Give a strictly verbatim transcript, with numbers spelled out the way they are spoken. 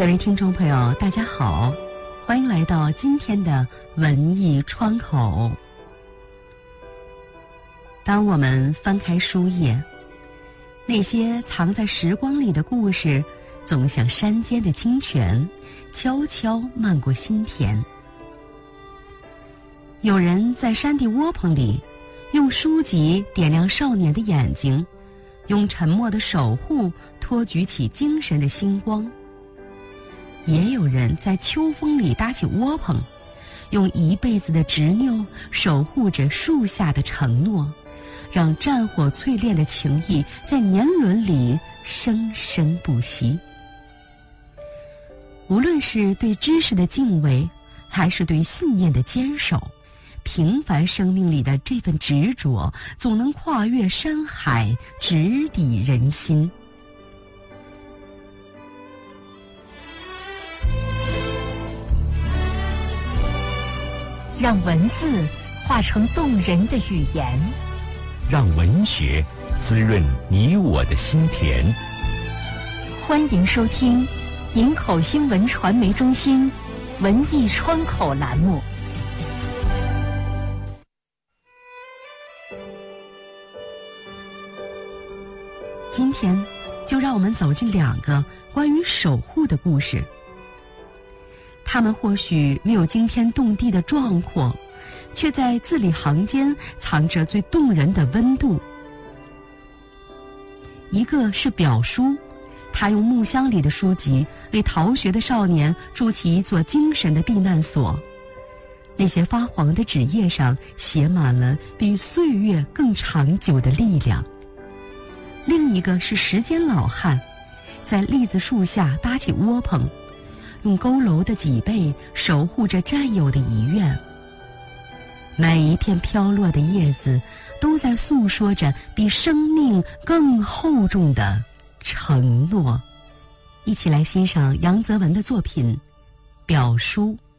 各位听众朋友，大家好，欢迎来到今天的文艺窗口。当我们翻开书页，那些藏在时光里的故事，总像山间的清泉，悄悄漫过心田。有人在山地窝棚里，用书籍点亮少年的眼睛，用沉默的守护托举起精神的星光。也有人在秋风里搭起窝棚，用一辈子的执拗守护着树下的承诺，让战火淬炼的情谊在年轮里生生不息。无论是对知识的敬畏，还是对信念的坚守，平凡生命里的这份执着，总能跨越山海，直抵人心。 让文字化成动人的语言， 让文学滋润你我的心田。 欢迎收听营口新闻传媒中心文艺窗口栏目。 今天就让我们走进两个关于守护的故事。他们或许没有惊天动地的壮阔，却在字里行间藏着最动人的温度。一个是表叔，他用木箱里的书籍为逃学的少年筑起一座精神的避难所，那些发黄的纸页上写满了比岁月更长久的力量。另一个是时间老汉，在栗子树下搭起窝棚，用佝偻的脊背守护着战友的遗愿。每一片飘落的叶子都在诉说着比生命更厚重的承诺。一起来欣赏杨泽文的作品《表叔》。